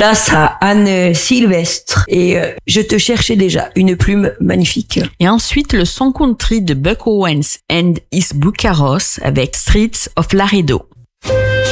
Place à Anne Sylvestre. Et je te cherchais déjà, une plume magnifique. Et ensuite, le son country de Buck Owens and His Blue Carrots avec Streets of Laredo.